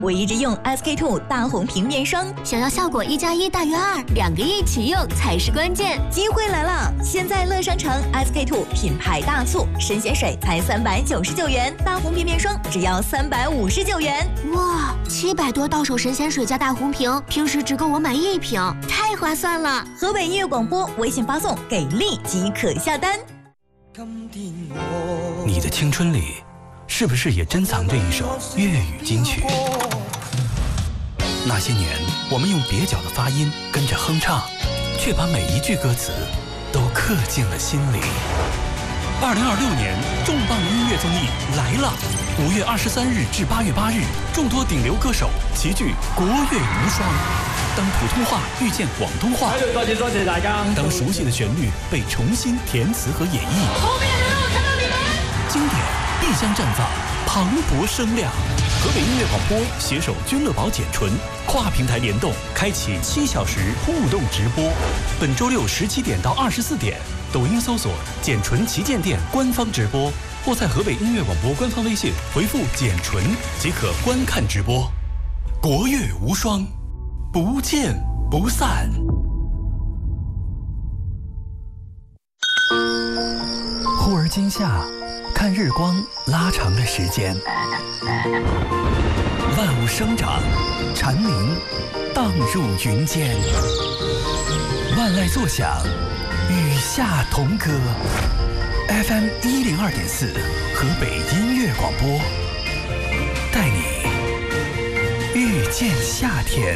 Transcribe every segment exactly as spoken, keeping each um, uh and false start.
我一直用 S K two 大红瓶面霜， 想要效果一加一大于二，两个一起用才是关键。 机会来了！现在乐商城 S K two 品牌大促，神仙水才三百九十九元，大红瓶面霜只要三百五十九元。 哇，七百多到手神仙水加大红瓶，平时只够我买一瓶，太划算了！ 河北音乐广播微信发送给力即可下单。 你的青春里，是不是也珍藏着一首粤语金曲？那些年，我们用蹩脚的发音跟着哼唱，却把每一句歌词都刻进了心里。二零二六年重磅音乐综艺来了！五月二十三日至八月八日，众多顶流歌手齐聚国乐无双。当普通话遇见广东话， 多謝多謝大家。 当熟悉的旋律被重新填词和演绎， 后面的我看到你们， 经典必将绽放磅礴声量。河北音乐广播携手君乐宝简纯，跨平台联动，开启七小时互动直播。本周六十七点到二十四点，抖音搜索“简纯旗舰店”官方直播，或在河北音乐广播官方微信回复“简纯”即可观看直播。国乐无双，不见不散。忽而今夏，看日光拉长了时间，万物生长，蝉鸣荡入云间，万籁作响，与夏同歌。F M 一零二点四，河北音乐广播，带你遇见夏天。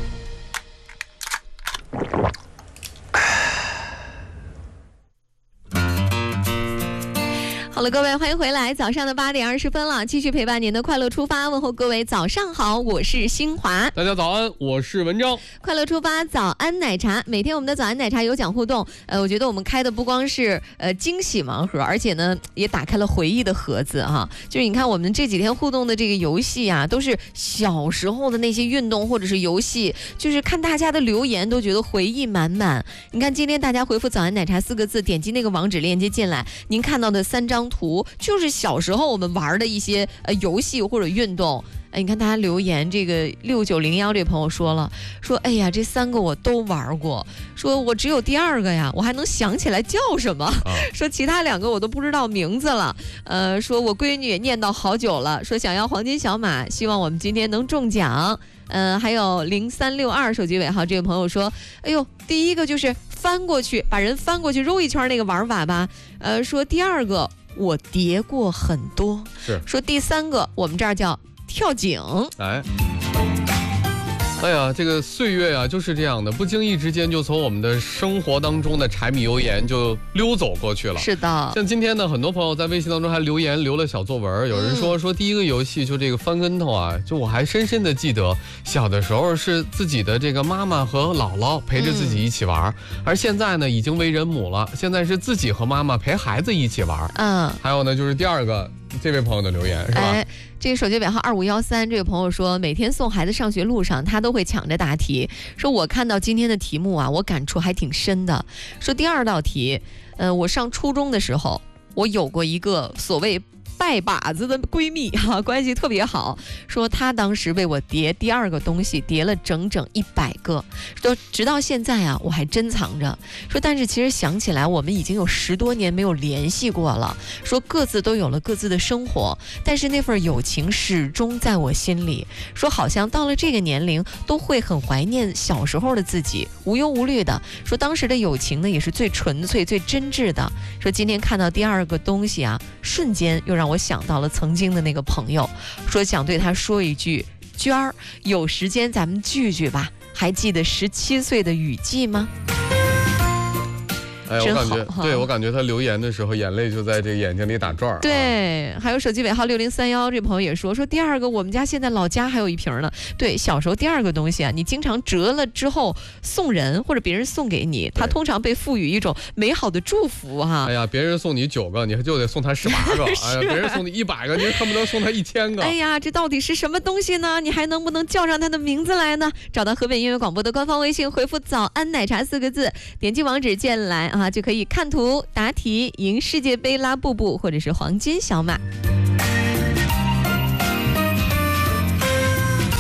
好了，各位，欢迎回来。早上的八点二十分了，继续陪伴您的快乐出发，问候各位早上好，我是新华。 大家早安，我是文章。 快乐出发，早安奶茶，每天我们的早安奶茶有奖互动。呃，我觉得我们开的不光是呃惊喜盲盒，而且呢也打开了回忆的盒子哈。就是你看我们这几天互动的这个游戏啊，都是小时候的那些运动或者是游戏，就是看大家的留言都觉得回忆满满。你看今天大家回复早安奶茶四个字，点击那个网址链接进来，您看到的三张图就是小时候我们玩的一些呃游戏或者运动。哎，你看大家留言，这个六九零幺这朋友说了，说哎呀，这三个我都玩过，说我只有第二个呀，我还能想起来叫什么，啊、说其他两个我都不知道名字了。呃，说我闺女也念叨好久了，说想要黄金小马，希望我们今天能中奖。呃，还有零三六二手机尾号这位朋友说，哎呦，第一个就是翻过去，把人翻过去揉一圈那个玩法吧。呃，说第二个我叠过很多， 是说第三个我们这儿叫跳井。 哎，哎呀，这个岁月啊就是这样的，不经意之间就从我们的生活当中的柴米油盐就溜走过去了。 是的， 像今天呢，很多朋友在微信当中还留言留了小作文，有人说、嗯、说第一个游戏就这个翻跟头啊，就我还深深的记得小的时候是自己的这个妈妈和姥姥陪着自己一起玩、嗯、而现在呢已经为人母了，现在是自己和妈妈陪孩子一起玩。嗯，还有呢就是第二个这位朋友的留言是吧？ 哎，这个手机尾号二五一三，这位朋友说，每天送孩子上学路上，他都会抢着答题。说我看到今天的题目啊，我感触还挺深的。说第二道题，呃，我上初中的时候，我有过一个所谓拜把子的闺蜜哈、啊，关系特别好。说她当时为我叠第二个东西，叠了整整一百个，说直到现在啊，我还珍藏着。说但是其实想起来，我们已经有十多年没有联系过了。说各自都有了各自的生活，但是那份友情始终在我心里。说好像到了这个年龄，都会很怀念小时候的自己，无忧无虑的。说当时的友情呢，也是最纯粹、最真挚的。说今天看到第二个东西啊，瞬间又让我想到了曾经的那个朋友，说想对他说一句，娟儿，有时间咱们聚聚吧，还记得十七岁的雨季吗？ 哎，我感觉，对我感觉他留言的时候，眼泪就在这个眼睛里打转。 对，还有手机尾号六零三幺这朋友也说，说第二个我们家现在老家还有一瓶呢。对，小时候第二个东西啊，你经常折了之后送人或者别人送给你，它通常被赋予一种美好的祝福哈。 哎呀，别人送你九个，你就得送他十八个；哎呀，别人送你一百个，你恨不得送他一千个。 哎呀，这到底是什么东西呢？你还能不能叫上他的名字来呢？找到河北音乐广播的官方微信，回复早安奶茶四个字，点击网址进来啊，就可以看图答题，赢世界杯拉布布或者是黄金小马。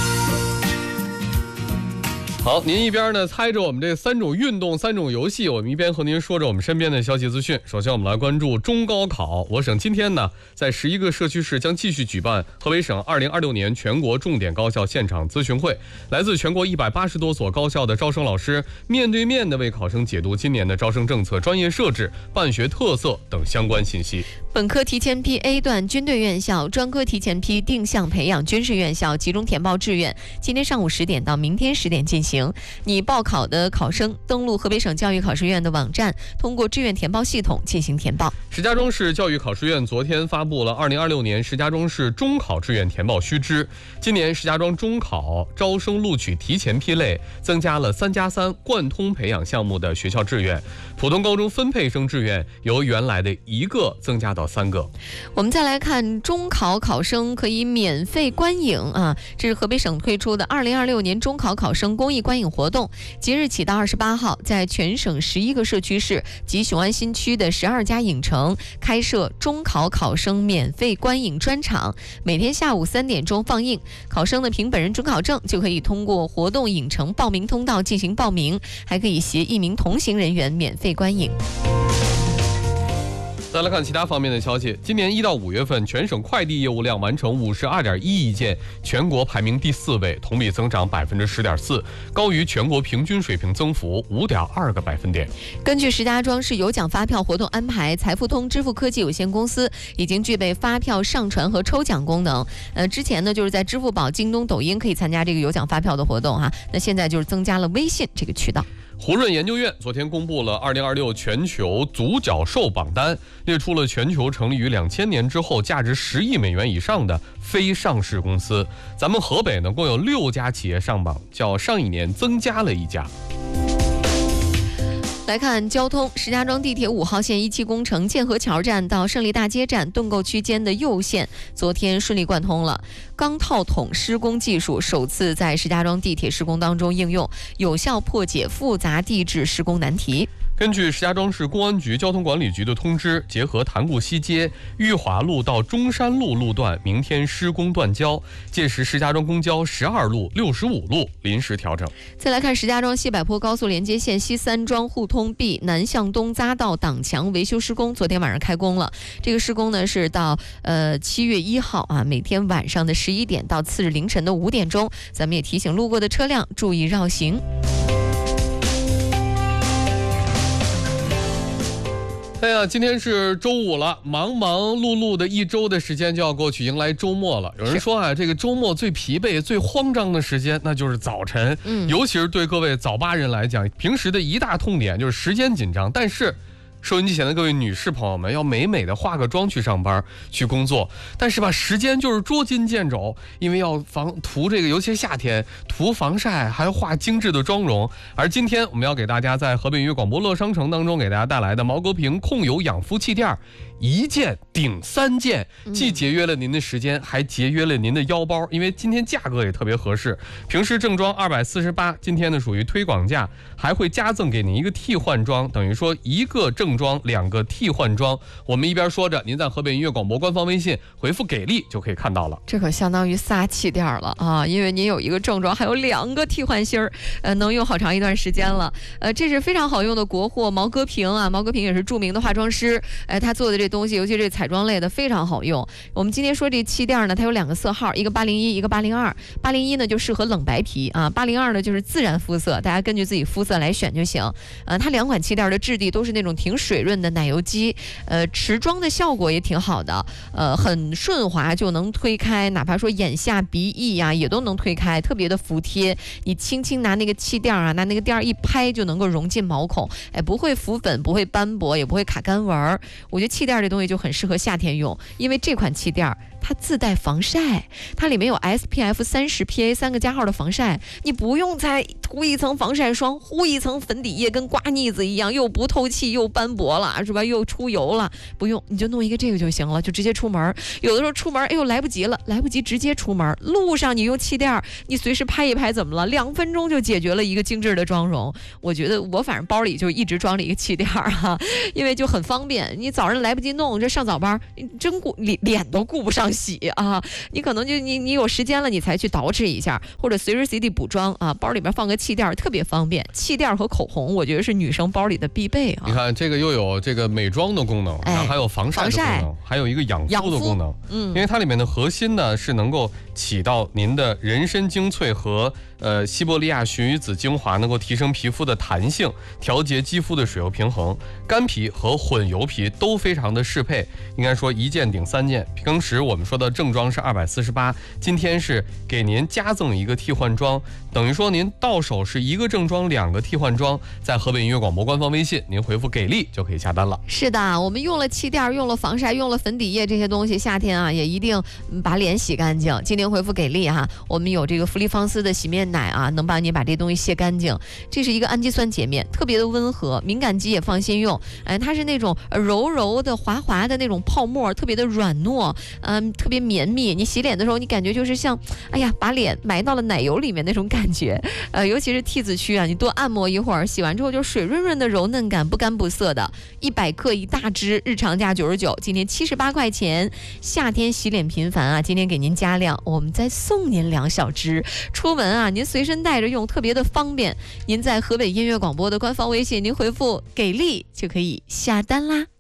好，您一边呢猜着我们这三种运动、三种游戏，我们一边和您说着我们身边的消息资讯。首先，我们来关注中高考。我省今天呢，在十一个社区市将继续举办河北省二零二六年全国重点高校现场咨询会，来自全国一百八十多所高校的招生老师面对面的为考生解读今年的招生政策、专业设置、办学特色等相关信息。 本科提前批 A 段军队院校，专科提前批定向培养军事院校集中填报志愿，今天上午十点到明天十点进行。拟报考的考生登录河北省教育考试院的网站，通过志愿填报系统进行填报。 石家庄市教育考试院昨天发布了二零二六年石家庄市中考志愿填报须知。今年石家庄中考招生录取提前批类增加了三加三贯通培养项目的学校志愿，普通高中分配生志愿由原来的一个增加到三个。 我们再来看中考考生可以免费观影啊，这是河北省推出的二零二六年中考考生公益观影活动，即日起到二十八号，在全省十一个社区市及雄安新区的十二家影城开设中考考生免费观影专场，每天下午三点钟放映。考生的凭本人准考证就可以通过活动影城报名通道进行报名，还可以携一名同行人员免费观影。 再来看其他方面的消息，今年一到五月份，全省快递业务量完成五十二点一亿件，全国排名第四位，同比增长百分之十点四，高于全国平均水平增幅五点二个百分点。 根据石家庄市有奖发票活动安排，财付通支付科技有限公司已经具备发票上传和抽奖功能。呃，之前呢就是在支付宝、京东、抖音可以参加这个有奖发票的活动哈，那现在就是增加了微信这个渠道。 胡润研究院昨天公布了二零二六全球独角兽榜单，列出了全球成立于两千年之后价值十亿美元以上的非上市公司。咱们河北呢共有六家企业上榜，较上一年增加了一家。 来看交通，石家庄地铁五号线一期工程建河桥站到胜利大街站盾构区间的右线昨天顺利贯通了，钢套筒施工技术首次在石家庄地铁施工当中应用，有效破解复杂地质施工难题。 根据石家庄市公安局交通管理局的通知，结合塘沽西街、裕华路到中山路路段明天施工断交，届时石家庄公交十二路、六十五路临时调整。 再来看石家庄西柏坡高速连接线西三庄互通 B 南向东匝道挡墙维修施工，昨天晚上开工了。这个施工呢是到呃七月一号啊，每天晚上的十一点到次日凌晨的五点钟，咱们也提醒路过的车辆注意绕行。 哎呀，今天是周五了，忙忙碌碌的一周的时间就要过去，迎来周末了。有人说啊，这个周末最疲惫、最慌张的时间，那就是早晨。嗯，尤其是对各位早八人来讲，平时的一大痛点就是时间紧张。但是，收音机前的各位女士朋友们，要美美的化个妆去上班、去工作，但是吧，时间就是捉襟见肘，因为要防涂这个，尤其是夏天涂防晒，还要化精致的妆容。而今天我们要给大家在河北音乐广播乐商城当中给大家带来的毛戈平控油养肤气垫，一件顶三件，既节约了您的时间，还节约了您的腰包，因为今天价格也特别合适。平时正装二百四十八，今天呢属于推广价，还会加赠给您一个替换装，等于说一个正装两个替换装。我们一边说着，您在河北音乐广播官方微信回复给力就可以看到了。 这可相当于仨气垫了啊，因为您有一个正装，还有两个替换芯儿，呃，能用好长一段时间了。呃，这是非常好用的国货毛戈平啊，毛戈平也是著名的化妆师，哎，他做的这东西，尤其是彩妆类的非常好用。我们今天说这气垫呢，它有两个色号，一个八零一，一个八零二。八零一呢就适合冷白皮啊，八零二呢就是自然肤色，大家根据自己肤色来选就行。呃，它两款气垫的质地都是那种挺水润的奶油肌，呃，持妆的效果也挺好的，呃，很顺滑就能推开，哪怕说眼下鼻翼呀、啊、也都能推开，特别的服帖。你轻轻拿那个气垫啊，拿那个垫一拍就能够融进毛孔，哎，不会浮粉，不会斑驳，也不会卡干纹儿。我觉得气垫这东西就很适合夏天用，因为这款气垫它自带防晒，它里面有 S P F 三十 P A 三个加号的防晒，你不用再涂一层防晒霜，糊一层粉底液，跟刮腻子一样，又不透气又斑驳了，是吧？又出油了，不用，你就弄一个这个就行了，就直接出门。有的时候出门，哎呦来不及了，来不及直接出门，路上你用气垫，你随时拍一拍，怎么了？两分钟就解决了一个精致的妆容。我觉得我反正包里就一直装了一个气垫哈、啊，因为就很方便。你早上来不及弄，这上早班，你真顾脸脸都顾不上。 样洗啊，你可能就你你有时间了，你才去捯饬一下，或者随时随地补妆啊，包里边放个气垫特别方便。气垫和口红，我觉得是女生包里的必备啊。 你看这个又有这个美妆的功能， 哎、 然后还有防晒的功能，还有一个养肤的功能。嗯，因为它里面的核心呢是能够起到您的人参精粹和呃西伯利亚寻鱼子精华，能够提升皮肤的弹性，调节肌肤的水油平衡。干皮和混油皮都非常的适配，应该说一件顶三件。平时我们说的正装是二百四十八，今天是给您加赠一个替换装，等于说您到手是一个正装两个替换装。在河北音乐广播官方微信，您回复给力就可以下单了。 是的，我们用了气垫，用了防晒，用了粉底液这些东西，夏天啊也一定把脸洗干净。今天回复给力哈，我们有这个芙丽芳丝的洗面奶啊，能帮你把这东西卸干净。这是一个氨基酸洁面，特别的温和，敏感肌也放心用。哎，它是那种柔柔的、滑滑的那种泡沫，特别的软糯，嗯，特别绵密。你洗脸的时候，你感觉就是像，哎呀，把脸埋到了奶油里面那种感觉。呃，尤其是 T 字区啊，你多按摩一会儿，洗完之后就水润润的柔嫩感，不干不涩的。一百克一大支，日常价九十九，今天七十八块钱。夏天洗脸频繁啊，今天给您加量，我们再送您两小支。出门啊，您随身带着用，特别的方便。您在河北音乐广播的官方微信，您回复给力就可以下单啦。